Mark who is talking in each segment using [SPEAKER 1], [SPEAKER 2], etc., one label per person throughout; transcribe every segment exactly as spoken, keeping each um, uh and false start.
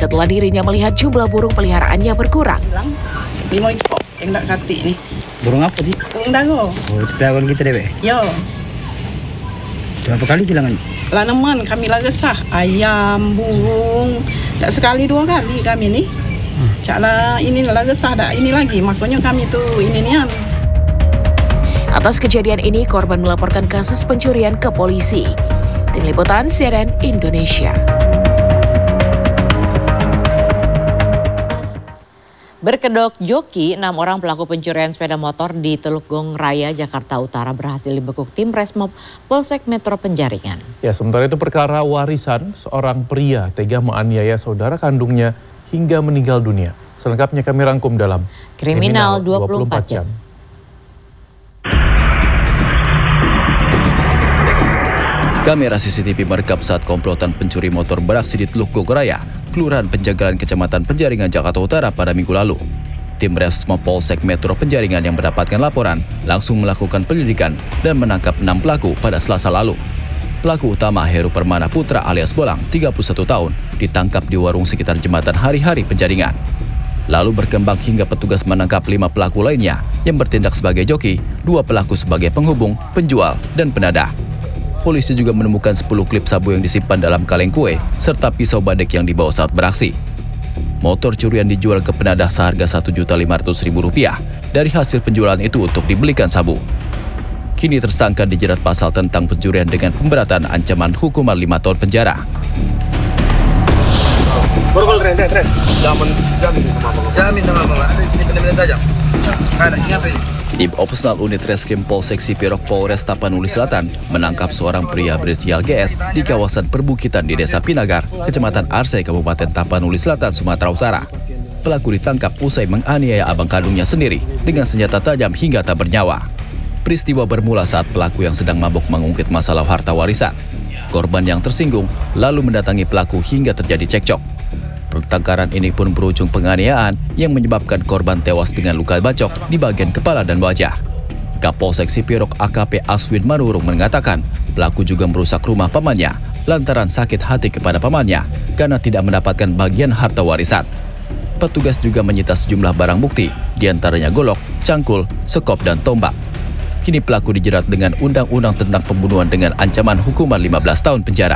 [SPEAKER 1] setelah dirinya melihat jumlah burung peliharaannya berkurang.
[SPEAKER 2] Lima ekor yang nak katik ni.
[SPEAKER 3] Burung apa sih?
[SPEAKER 2] Burung dango.
[SPEAKER 3] Oh, itu pelakuan kita deh,
[SPEAKER 2] Yo.
[SPEAKER 3] Berapa kali kehilangan?
[SPEAKER 2] Lanaman kami lah resah. Ayam, burung. Tak sekali dua kali kami ni. Hmm. Caklah ini lah resah dak ini lagi. Makanya kami tu ini nian.
[SPEAKER 1] Atas kejadian ini, korban melaporkan kasus pencurian ke polisi. Tim Liputan C N N Indonesia.
[SPEAKER 4] Berkedok joki, enam orang pelaku pencurian sepeda motor di Teluk Gong Raya, Jakarta Utara berhasil dibekuk tim Resmob Polsek Metro Penjaringan.
[SPEAKER 5] Ya, sementara itu perkara warisan, seorang pria tega menganiaya saudara kandungnya hingga meninggal dunia. Selengkapnya kami rangkum dalam
[SPEAKER 4] Kriminal dua puluh empat jam.
[SPEAKER 6] Kamera C C T V merekam saat komplotan pencuri motor beraksi di Teluk Gong Raya, Kelurahan Penjagalan, Kecamatan Penjaringan, Jakarta Utara pada minggu lalu. Tim Resmob Polsek Metro Penjaringan yang mendapatkan laporan langsung melakukan penyelidikan dan menangkap enam pelaku pada Selasa lalu. Pelaku utama Heru Permana Putra alias Bolang, tiga puluh satu tahun, ditangkap di warung sekitar jembatan Hari-Hari Penjaringan. Lalu berkembang hingga petugas menangkap lima pelaku lainnya yang bertindak sebagai joki, dua pelaku sebagai penghubung, penjual, dan penadah. Polisi juga menemukan sepuluh klip sabu yang disimpan dalam kaleng kue, serta pisau badek yang dibawa saat beraksi. Motor curian dijual ke penadah seharga satu juta lima ratus ribu rupiah. Dari hasil penjualan itu untuk dibelikan sabu. Kini tersangka dijerat pasal tentang pencurian dengan pemberatan ancaman hukuman lima tahun penjara. Tim Operasional Unit Reskrim Polsek Sipirok Polres Tapanuli Selatan menangkap seorang pria berinisial G S di kawasan perbukitan di Desa Pinagar, Kecamatan Arse, Kabupaten Tapanuli Selatan, Sumatera Utara. Pelaku ditangkap usai menganiaya abang kandungnya sendiri dengan senjata tajam hingga tak bernyawa. Peristiwa bermula saat pelaku yang sedang mabuk mengungkit masalah harta warisan. Korban yang tersinggung lalu mendatangi pelaku hingga terjadi cekcok. Pertengkaran ini pun berujung penganiayaan yang menyebabkan korban tewas dengan luka bacok di bagian kepala dan wajah. Kapolsek Sipirok A K P Aswin Manurung mengatakan pelaku juga merusak rumah pamannya lantaran sakit hati kepada pamannya karena tidak mendapatkan bagian harta warisan. Petugas juga menyita sejumlah barang bukti, diantaranya golok, cangkul, sekop, dan tombak. Kini pelaku dijerat dengan undang-undang tentang pembunuhan dengan ancaman hukuman lima belas tahun penjara.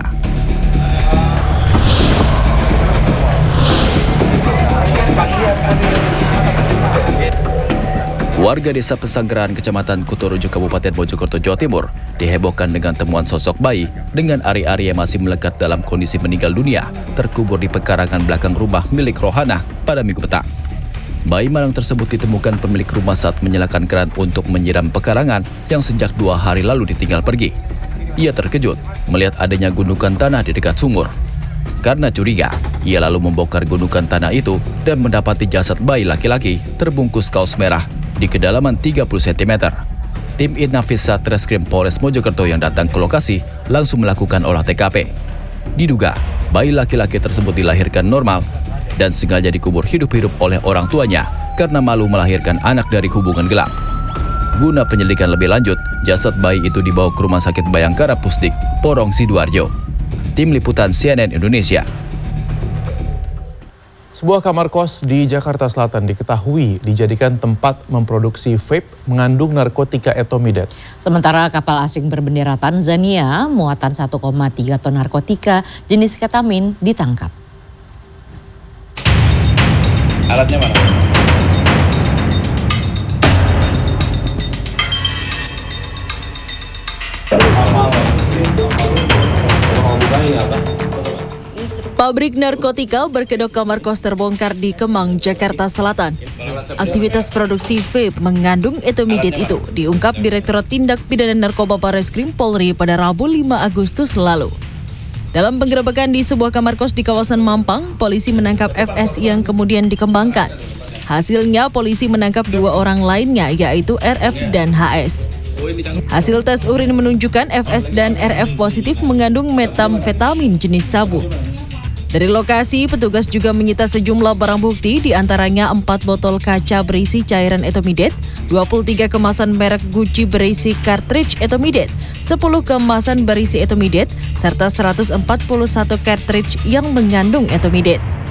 [SPEAKER 6] Warga Desa Pesanggerahan, Kecamatan Kutorejo, Kabupaten Mojokerto, Jawa Timur, dihebohkan dengan temuan sosok bayi dengan ari-ari yang masih melekat dalam kondisi meninggal dunia, terkubur di pekarangan belakang rumah milik Rohana pada Minggu petang. Bayi malang tersebut ditemukan pemilik rumah saat menyalakan keran untuk menyiram pekarangan yang sejak dua hari lalu ditinggal pergi. Ia terkejut melihat adanya gundukan tanah di dekat sumur. Karena curiga, ia lalu membongkar gundukan tanah itu dan mendapati jasad bayi laki-laki terbungkus kaos merah di kedalaman tiga puluh sentimeter. Tim Inafis Satreskrim Polres Mojokerto yang datang ke lokasi langsung melakukan olah T K P. Diduga, bayi laki-laki tersebut dilahirkan normal dan sengaja dikubur hidup-hidup oleh orang tuanya karena malu melahirkan anak dari hubungan gelap. Guna penyelidikan lebih lanjut, jasad bayi itu dibawa ke Rumah Sakit Bayangkara Pusdik, Porong, Sidoarjo. Tim Liputan C N N Indonesia.
[SPEAKER 5] Sebuah kamar kos di Jakarta Selatan diketahui dijadikan tempat memproduksi vape mengandung narkotika etomidat.
[SPEAKER 4] Sementara kapal asing berbendera Tanzania muatan satu koma tiga ton narkotika jenis ketamin ditangkap.
[SPEAKER 3] Alatnya mana?
[SPEAKER 7] Pabrik narkotika berkedok kamar kos terbongkar di Kemang, Jakarta Selatan. Aktivitas produksi vape mengandung etomidat itu diungkap Direktorat Tindak Pidana Narkoba Barreskrim Polri pada Rabu lima Agustus lalu. Dalam penggerebekan di sebuah kamar kos di kawasan Mampang, polisi menangkap F S yang kemudian dikembangkan. Hasilnya polisi menangkap dua orang lainnya yaitu R F dan H S. Hasil tes urin menunjukkan F S dan R F positif mengandung metamfetamin jenis sabu. Dari lokasi, petugas juga menyita sejumlah barang bukti, diantaranya empat botol kaca berisi cairan etomidat, dua puluh tiga kemasan merek Gucci berisi cartridge etomidat, sepuluh kemasan berisi etomidat, serta seratus empat puluh satu cartridge yang mengandung etomidat.